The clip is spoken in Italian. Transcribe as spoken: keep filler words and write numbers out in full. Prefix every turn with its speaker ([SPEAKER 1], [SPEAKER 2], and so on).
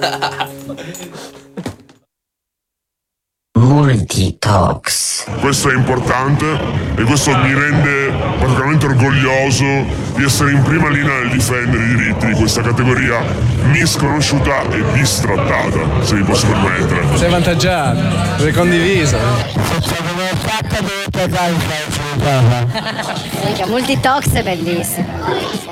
[SPEAKER 1] Multitalks.
[SPEAKER 2] Questo è importante e questo mi rende particolarmente orgoglioso di essere in prima linea nel difendere i diritti di questa categoria misconosciuta e bistrattata, se mi posso permettere.
[SPEAKER 3] Sei avvantaggiato, sei condiviso.
[SPEAKER 1] Multitalks è bellissimo.